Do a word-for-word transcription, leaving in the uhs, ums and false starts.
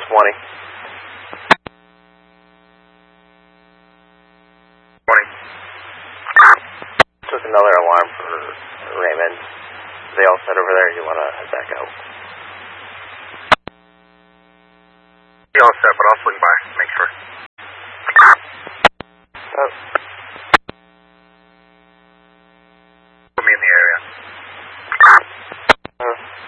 twenty. twenty. Took another alarm for Raymond. They all set over there. You want to head back out? Be all set, but I'll swing by, make sure. Oh.